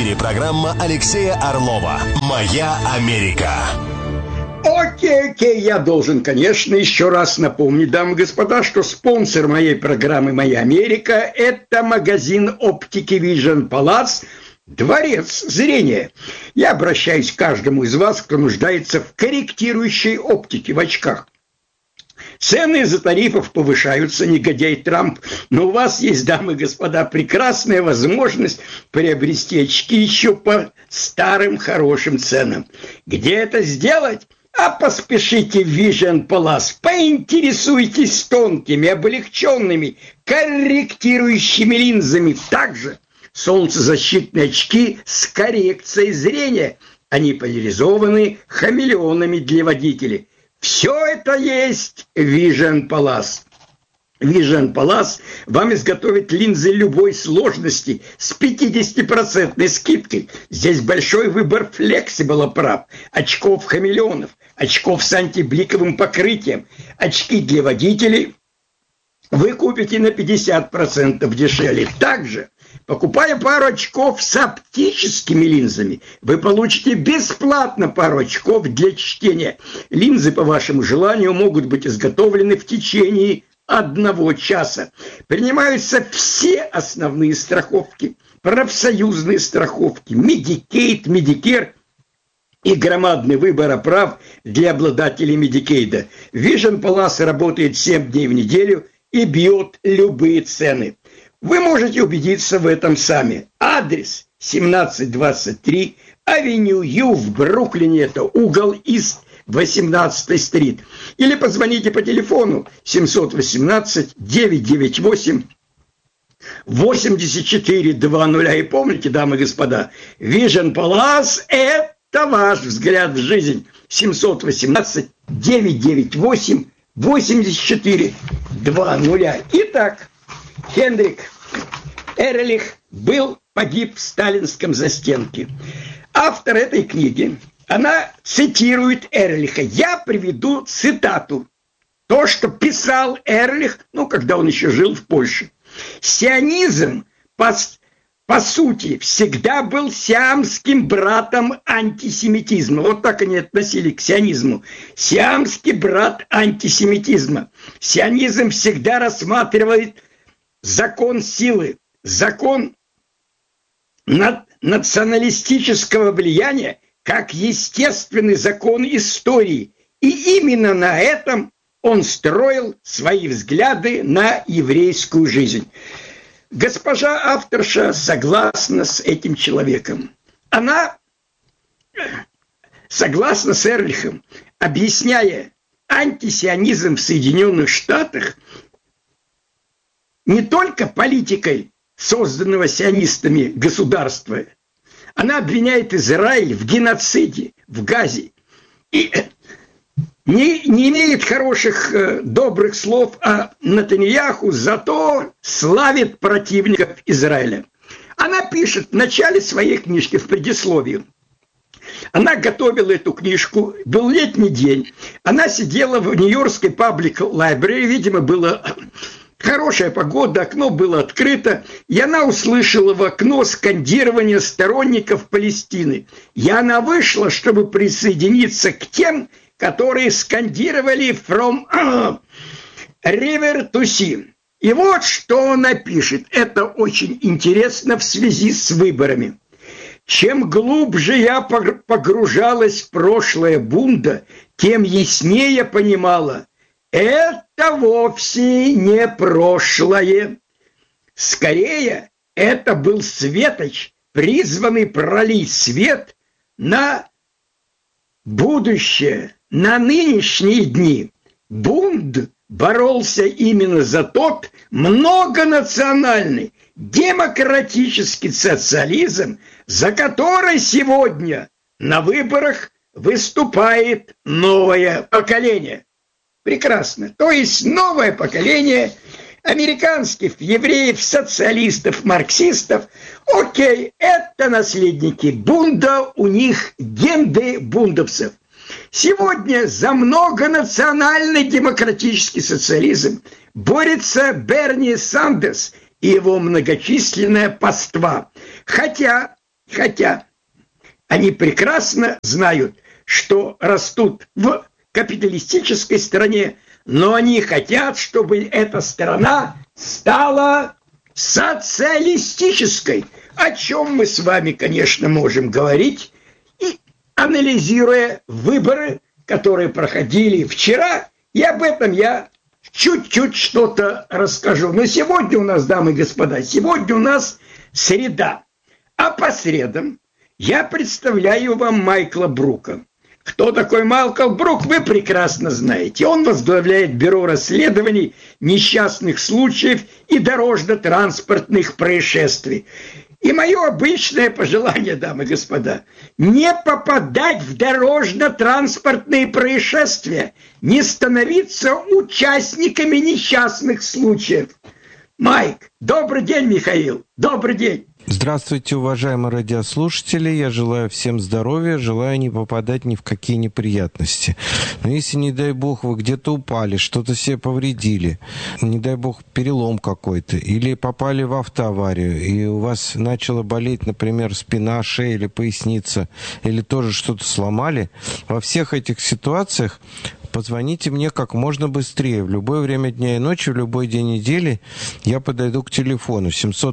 эфире программа Алексея Орлова «Моя Америка». Окей, я должен, конечно, еще раз напомнить, дамы и господа, что спонсор моей программы «Моя Америка» – это магазин оптики Vision Palace, Дворец зрения. Я обращаюсь к каждому из вас, кто нуждается в корректирующей оптике, в очках. Цены из-за тарифов повышаются, негодяй Трамп, но у вас есть, дамы и господа, прекрасная возможность приобрести очки еще по старым хорошим ценам. Где это сделать? А поспешите в Vision Palace, поинтересуйтесь тонкими, облегченными, корректирующими линзами. Также солнцезащитные очки с коррекцией зрения. Они поляризованы хамелеонами для водителей. Все это есть в Vision Palace. Vision Palace вам изготовит линзы любой сложности с 50% скидкой. Здесь большой выбор flexible оправ, очков-хамелеонов, очков с антибликовым покрытием, очки для водителей вы купите на 50% дешевле. Также, покупая пару очков с оптическими линзами, вы получите бесплатно пару очков для чтения. Линзы, по вашему желанию, могут быть изготовлены в течение 1 часа. Принимаются все основные страховки, профсоюзные страховки, Medicaid, Medicare и громадный выбор оправ для обладателей Medicaid. Vision Palace работает 7 дней в неделю и бьет любые цены. Вы можете убедиться в этом сами. Адрес 1723 Авеню Ю в Бруклине, это угол Ист 18-й стрит. Или позвоните по телефону 718-998-8420. И помните, дамы и господа, Vision Palace – это ваш взгляд в жизнь. 718-998-8420. Итак, Хенрих Эрлих погиб в сталинском застенке. Автор этой книги, она цитирует Эрлиха. Я приведу цитату. То, что писал Эрлих, когда он еще жил в Польше. Сионизм, по сути, всегда был сиамским братом антисемитизма. Вот так они относились к сионизму. Сиамский брат антисемитизма. Сионизм всегда рассматривает закон силы, закон националистического влияния как естественный закон истории. И именно на этом он строил свои взгляды на еврейскую жизнь. Госпожа авторша согласна с этим человеком. Она согласна с Эрлихом, объясняя антисионизм в Соединенных Штатах не только политикой созданного сионистами государства. Она обвиняет Израиль в геноциде, в Газе. И не имеет хороших, добрых слов о Нетаньяху, зато славит противников Израиля. Она пишет в начале своей книжки, в предисловии. Она готовила эту книжку, был летний день. Она сидела в Нью-Йоркской Public Library, видимо, была хорошая погода, окно было открыто, и она услышала в окно скандирование сторонников Палестины. И она вышла, чтобы присоединиться к тем, которые скандировали «From River to Sea». И вот что она пишет. Это очень интересно в связи с выборами. Чем глубже я погружалась в прошлое Бунда, тем яснее понимала, это вовсе не прошлое. Скорее, это был светоч, призванный пролить свет на будущее, на нынешние дни. Бунд боролся именно за тот многонациональный, демократический социализм, за который сегодня на выборах выступает новое поколение. Прекрасно. То есть новое поколение американских евреев, социалистов, марксистов. Окей, это наследники Бунда, у них генды бундовцев. Сегодня за многонациональный демократический социализм борется Берни Сандерс и его многочисленная паства. Хотя Хотя они прекрасно знают, что растут в капиталистической стране, но они хотят, чтобы эта страна стала социалистической, о чем мы с вами, конечно, можем говорить, и анализируя выборы, которые проходили вчера, и об этом я чуть-чуть что-то расскажу. Но сегодня у нас, дамы и господа, сегодня у нас среда, а по средам я представляю вам Майкла Брука. Кто такой Майкл Брук, вы прекрасно знаете. Он возглавляет бюро расследований несчастных случаев и дорожно-транспортных происшествий. И мое обычное пожелание, дамы и господа, не попадать в дорожно-транспортные происшествия, не становиться участниками несчастных случаев. Майк, добрый день, Михаил, добрый день. Здравствуйте, уважаемые радиослушатели. Я желаю всем здоровья, желаю не попадать ни в какие неприятности. Но если, не дай бог, вы где-то упали, что-то себе повредили, не дай бог, перелом какой-то, или попали в автоаварию, и у вас начала болеть, например, спина, шея или поясница, или тоже что-то сломали, во всех этих ситуациях позвоните мне как можно быстрее. В любое время дня и ночи, в любой день недели я подойду к телефону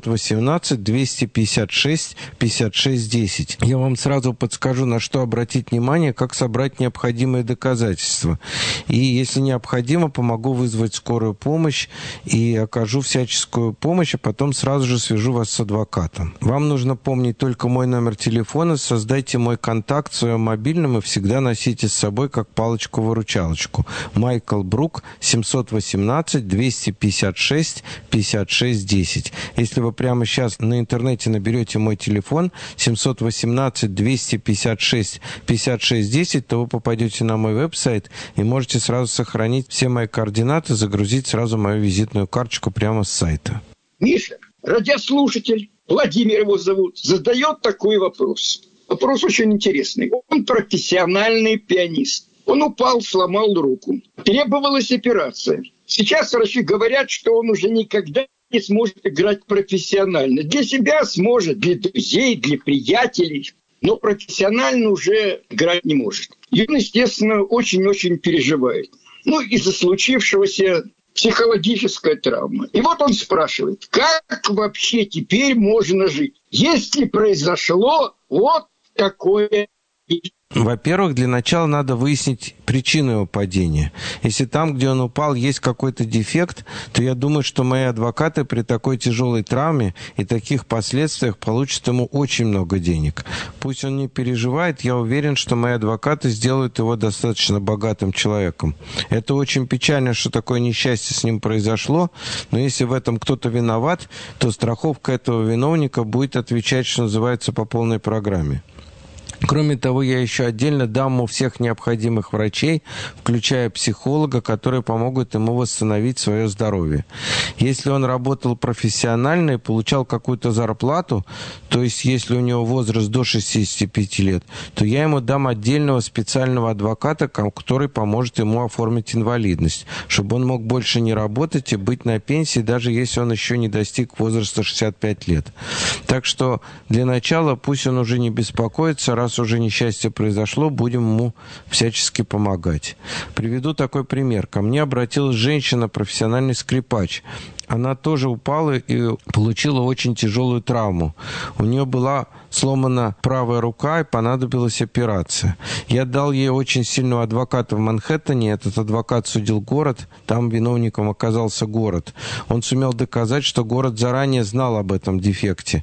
718-256-56-10. Я вам сразу подскажу, на что обратить внимание, как собрать необходимые доказательства. И, если необходимо, помогу вызвать скорую помощь и окажу всяческую помощь, а потом сразу же свяжу вас с адвокатом. Вам нужно помнить только мой номер телефона, создайте мой контакт в своем мобильном и всегда носите с собой как палочку-выручалочку. Майкл Брук, 718-256-56-10. Если вы прямо сейчас на интернете наберете мой телефон 718-256-56-10, то вы попадете на мой веб-сайт и можете сразу сохранить все мои координаты, загрузить сразу мою визитную карточку прямо с сайта. Миша, радиослушатель, Владимир его зовут, задает такой вопрос. Вопрос очень интересный. Он профессиональный пианист. Он упал, сломал руку. Требовалась операция. Сейчас врачи говорят, что он уже никогда не сможет играть профессионально. Для себя сможет, для друзей, для приятелей. Но профессионально уже играть не может. И он, естественно, очень-очень переживает. Из-за случившегося психологическая травма. И вот он спрашивает, как вообще теперь можно жить, если произошло вот такое. Во-первых, для начала надо выяснить причину его падения. Если там, где он упал, есть какой-то дефект, то я думаю, что мои адвокаты при такой тяжелой травме и таких последствиях получат ему очень много денег. Пусть он не переживает, я уверен, что мои адвокаты сделают его достаточно богатым человеком. Это очень печально, что такое несчастье с ним произошло, но если в этом кто-то виноват, то страховка этого виновника будет отвечать, что называется, по полной программе. Кроме того, я еще отдельно дам ему всех необходимых врачей, включая психолога, которые помогут ему восстановить свое здоровье. Если он работал профессионально и получал какую-то зарплату, то есть если у него возраст до 65 лет, то я ему дам отдельного специального адвоката, который поможет ему оформить инвалидность, чтобы он мог больше не работать и быть на пенсии, даже если он еще не достиг возраста 65 лет. Так что для начала пусть он уже не беспокоится, раз уже несчастье произошло, будем ему всячески помогать. Приведу такой пример. Ко мне обратилась женщина, профессиональный скрипач. Она тоже упала и получила очень тяжелую травму. У нее была сломана правая рука и понадобилась операция. Я дал ей очень сильного адвоката в Манхэттене. Этот адвокат судил город, там виновником оказался город. Он сумел доказать, что город заранее знал об этом дефекте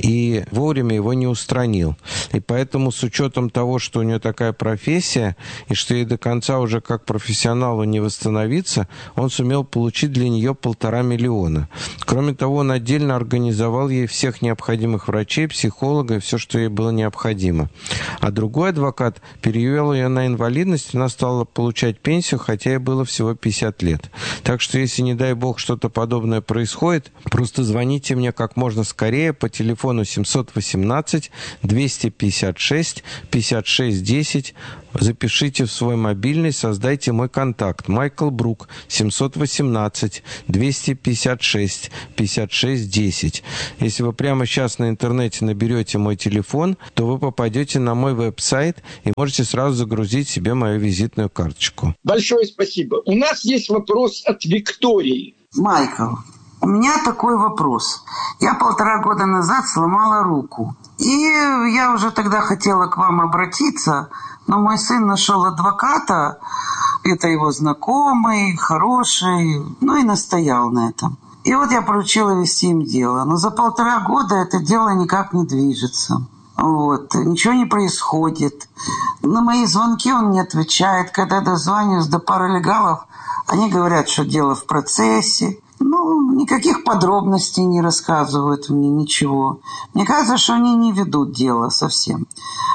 и вовремя его не устранил. И поэтому с учетом того, что у нее такая профессия и что ей до конца уже как профессионалу не восстановиться, он сумел получить для нее 1,5 миллиона. Кроме того, он отдельно организовал ей всех необходимых врачей, психолога и все, что ей было необходимо. А другой адвокат перевел ее на инвалидность, она стала получать пенсию, хотя ей было всего 50 лет. Так что, если, не дай бог, что-то подобное происходит, просто звоните мне как можно скорее по телефону 718-256-56-10. запишите в свой мобильный, создайте мой контакт. Майкл Брук, 718-256-56-10. Если вы прямо сейчас на интернете наберете мой телефон, то вы попадете на мой веб-сайт и можете сразу загрузить себе мою визитную карточку. Большое спасибо. У нас есть вопрос от Виктории. Майкл, у меня такой вопрос. Я 1,5 года назад сломала руку. И я уже тогда хотела к вам обратиться, но мой сын нашел адвоката, это его знакомый, хороший, ну и настоял на этом. И вот я поручила вести им дело. Но за 1,5 года это дело никак не движется. Вот, ничего не происходит. На мои звонки он не отвечает. Когда дозваниваюсь до паралегалов, они говорят, что дело в процессе. Ну, никаких подробностей не рассказывают мне, ничего. Мне кажется, что они не ведут дело совсем.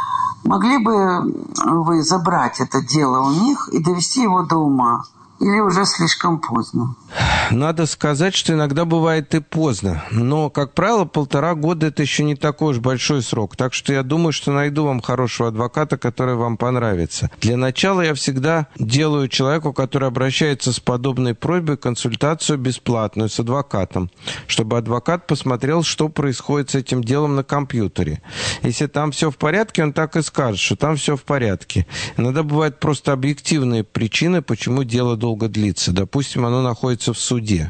Могли бы вы забрать это дело у них и довести его до ума? Или уже слишком поздно? Надо сказать, что иногда бывает и поздно. Но, как правило, 1,5 года – это еще не такой уж большой срок. Так что я думаю, что найду вам хорошего адвоката, который вам понравится. Для начала я всегда делаю человеку, который обращается с подобной просьбой, консультацию бесплатную с адвокатом, чтобы адвокат посмотрел, что происходит с этим делом на компьютере. Если там все в порядке, он так и скажет, что там все в порядке. Иногда бывают просто объективные причины, почему дело долго длится. Допустим, оно находится в суде.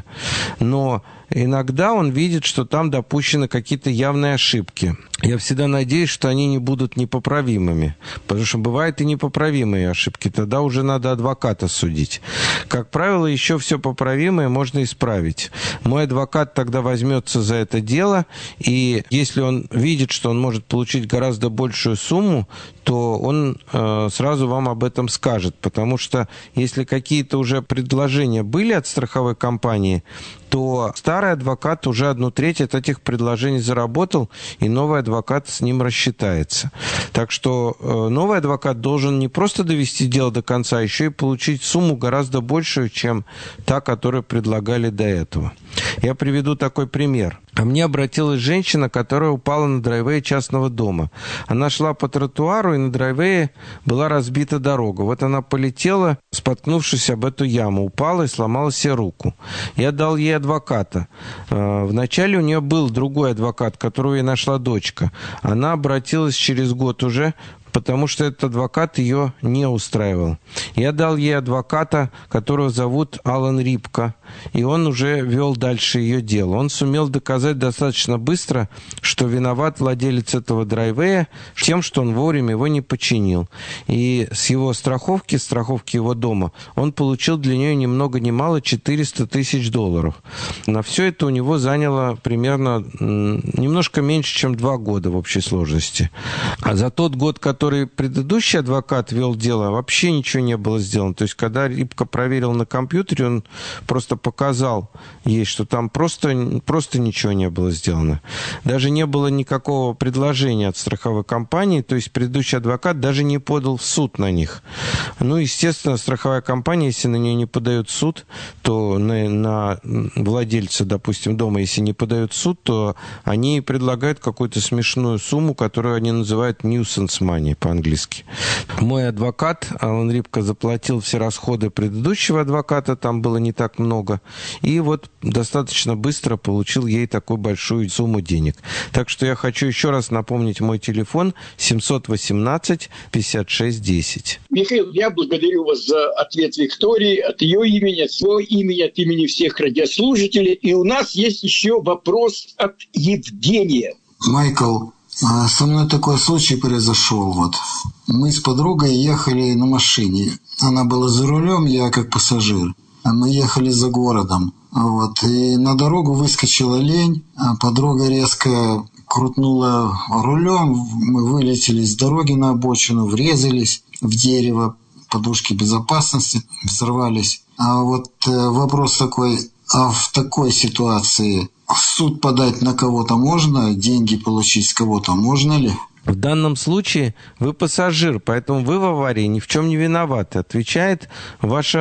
Но иногда он видит, что там допущены какие-то явные ошибки. Я всегда надеюсь, что они не будут непоправимыми. Потому что бывают и непоправимые ошибки. Тогда уже надо адвоката судить. Как правило, еще все поправимое можно исправить. Мой адвокат тогда возьмется за это дело. И если он видит, что он может получить гораздо большую сумму, то он сразу вам об этом скажет. Потому что если какие-то уже предложения были от страховой компании, то старый адвокат уже 1/3 от этих предложений заработал, и новый адвокат с ним рассчитается. Так что новый адвокат должен не просто довести дело до конца, а еще и получить сумму гораздо большую, чем та, которую предлагали до этого. Я приведу такой пример. Ко мне обратилась женщина, которая упала на драйвее частного дома. Она шла по тротуару, и на драйвее была разбита дорога. Вот она полетела, споткнувшись об эту яму, упала и сломала себе руку. Я дал ей адвоката. Вначале у нее был другой адвокат, которого ей нашла дочка. Она обратилась через год уже, потому что этот адвокат ее не устраивал. Я дал ей адвоката, которого зовут Алан Рипка, и он уже вел дальше ее дело. Он сумел доказать достаточно быстро, что виноват владелец этого драйвея тем, что он вовремя его не починил. И с его страховки его дома, он получил для нее ни много ни мало $400 000. На все это у него заняло примерно немножко меньше, чем 2 года в общей сложности. А за тот год, который предыдущий адвокат вел дело, вообще ничего не было сделано. То есть, когда Рипка проверил на компьютере, он просто показал ей, что там просто ничего не было сделано. Даже не было никакого предложения от страховой компании, то есть предыдущий адвокат даже не подал в суд на них. Ну, естественно, страховая компания, если на нее не подает в суд, то на владельца, допустим, дома, если не подают в суд, то они предлагают какую-то смешную сумму, которую они называют nuisance money по-английски. Мой адвокат, Алан Рипка, заплатил все расходы предыдущего адвоката, там было не так много, и вот достаточно быстро получил ей такую большую сумму денег. Так что я хочу еще раз напомнить мой телефон 718-56-10. Михаил, я благодарю вас за ответ Виктории от ее имени, от своего имени, от имени всех радиослушателей. И у нас есть еще вопрос от Евгения. Майкл, со мной такой случай произошел. Вот. Мы с подругой ехали на машине. Она была за рулем, я как пассажир. Мы ехали за городом. Вот. И на дорогу выскочила лень. Подруга резко крутнула рулем. Мы вылетели с дороги на обочину, врезались в дерево. Подушки безопасности взорвались. А вот вопрос такой, а в такой ситуации в суд подать на кого-то можно? Деньги получить с кого-то можно ли? В данном случае вы пассажир, поэтому вы в аварии ни в чем не виноваты. Отвечает ваша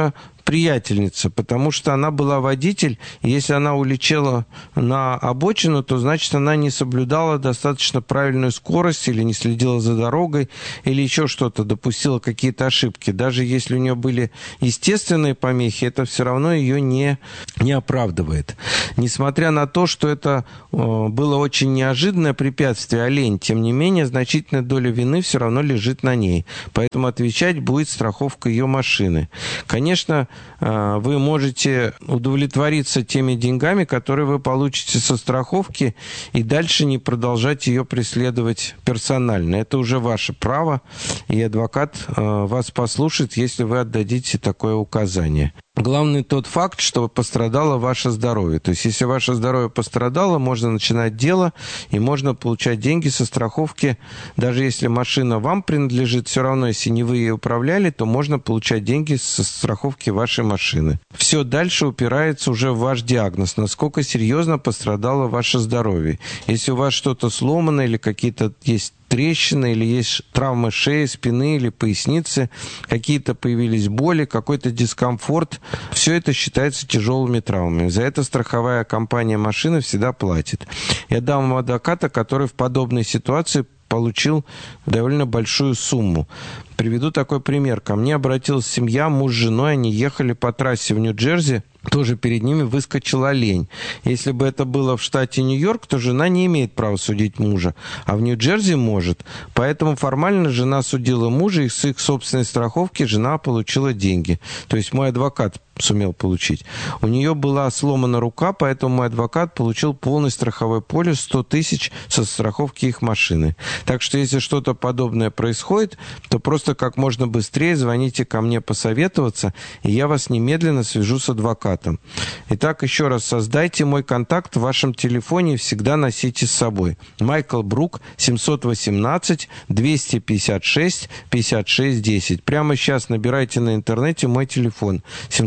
приятельница, потому что она была водитель, и если она улетела на обочину, то значит она не соблюдала достаточно правильную скорость или не следила за дорогой, или еще что-то, допустила какие-то ошибки. Даже если у нее были естественные помехи, это все равно ее не оправдывает. Несмотря на то, что это было очень неожиданное препятствие, олень, тем не менее, значительная доля вины все равно лежит на ней. Поэтому отвечать будет страховка ее машины. Конечно, вы можете удовлетвориться теми деньгами, которые вы получите со страховки, и дальше не продолжать ее преследовать персонально. Это уже ваше право, и адвокат вас послушает, если вы отдадите такое указание. Главный тот факт, что пострадало ваше здоровье. То есть, если ваше здоровье пострадало, можно начинать дело, и можно получать деньги со страховки. Даже если машина вам принадлежит, все равно, если не вы ее управляли, то можно получать деньги со страховки вашей машины. Все дальше упирается уже в ваш диагноз, насколько серьезно пострадало ваше здоровье. Если у вас что-то сломано или какие-то есть трещины, или есть травмы шеи, спины или поясницы, какие-то появились боли, какой-то дискомфорт, все это считается тяжелыми травмами. За это страховая компания машины всегда платит. Я дам вам адвоката, который в подобной ситуации получил довольно большую сумму. Приведу такой пример. Ко мне обратилась семья, муж с женой, они ехали по трассе в Нью-Джерси, тоже перед ними выскочил олень. Если бы это было в штате Нью-Йорк, то жена не имеет права судить мужа, а в Нью-Джерси может. Поэтому формально жена судила мужа, и с их собственной страховки жена получила деньги. То есть мой адвокат сумел получить. У нее была сломана рука, поэтому мой адвокат получил полный страховой полис 100 тысяч со страховки их машины. Так что если что-то подобное происходит, то просто как можно быстрее звоните ко мне посоветоваться, и я вас немедленно свяжу с адвокатом. Итак, еще раз, создайте мой контакт в вашем телефоне и всегда носите с собой. Майкл Брук, 718-256-56-10. Прямо сейчас набирайте на интернете мой телефон.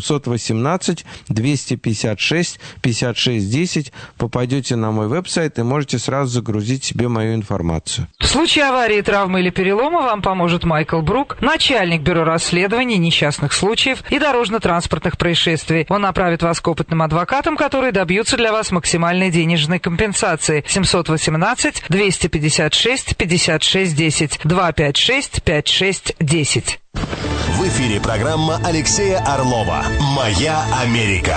718-256-56-10. Попадете на мой веб-сайт и можете сразу загрузить себе мою информацию. В случае аварии, травмы или перелома вам поможет Майкл Брук, начальник бюро расследований несчастных случаев и дорожно-транспортных происшествий. Он направит вас к опытным адвокатам, которые добьются для вас максимальной денежной компенсации. 718-256-56-10. 256-56-10. В эфире программа Алексея Орлова «Моя Америка».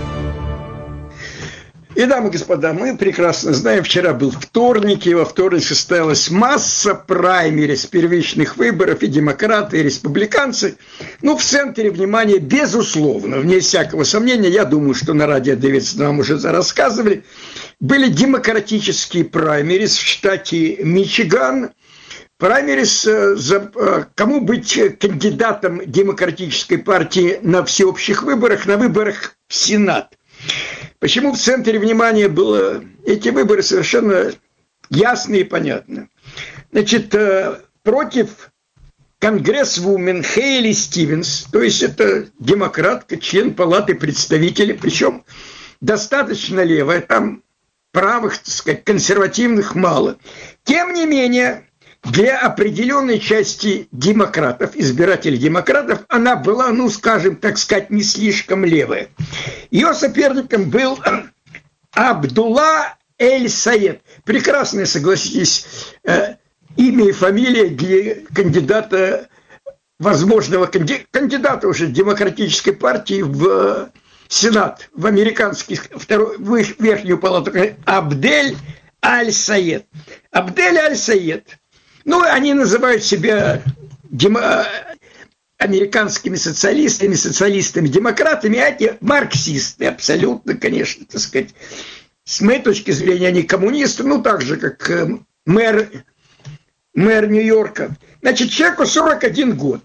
И, дамы и господа, мы прекрасно знаем, вчера был вторник, и во вторник состоялась масса праймериз, первичных выборов, и демократы, и республиканцы. Ну, в центре внимания, безусловно, вне всякого сомнения, я думаю, что на радио Дэвидсон нам уже рассказывали, были демократические праймериз в штате Мичиган. Праймериз, кому быть кандидатом демократической партии на всеобщих выборах, на выборах в Сенат. Почему в центре внимания было эти выборы, совершенно ясно и понятно. Значит, против конгрессвумен Хейли Стивенс, то есть это демократка, член Палаты представителей, причем достаточно левая, там правых, так сказать, консервативных мало. Тем не менее, для определенной части демократов, избирателей демократов, она была, ну, скажем, так сказать, не слишком левая. Ее соперником был Абдулла Эль-Саед. Прекрасное, согласитесь, имя и фамилия для кандидата, возможного кандидата уже демократической партии в Сенат, в американский, в верхнюю палату, Абдель Аль-Саед. Абдель Аль-Саед. Ну, они называют себя американскими социалистами, социалистами-демократами, а эти марксисты, абсолютно, конечно, так сказать. С моей точки зрения, они коммунисты, ну, так же, как мэр Нью-Йорка. Значит, человеку 41 год.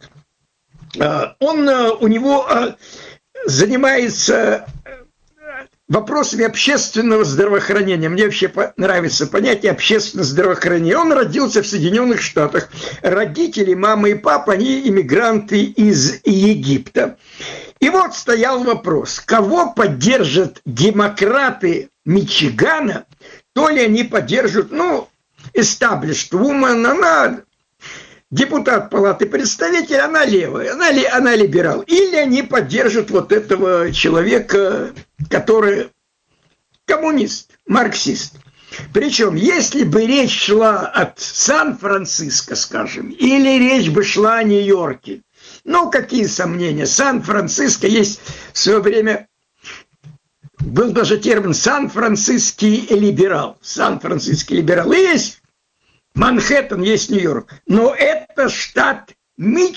У него занимается вопросами общественного здравоохранения. Мне вообще нравится понятие общественного здравоохранения. Он родился в Соединенных Штатах. Родители, мама и папа, они иммигранты из Египта. И вот стоял вопрос, кого поддержат демократы Мичигана, то ли они поддержат, ну, established woman, она депутат Палаты представителей, она левая, она либерал. Или они поддержат вот этого человека, который коммунист, марксист. Причем, если бы речь шла от Сан-Франциско, скажем, или речь бы шла о Нью-Йорке, ну, какие сомнения, Сан-Франциско есть в свое время, был даже термин «Сан-Франциский либерал». Сан-Франциский либерал. И есть Манхэттен, есть Нью-Йорк. Но это штат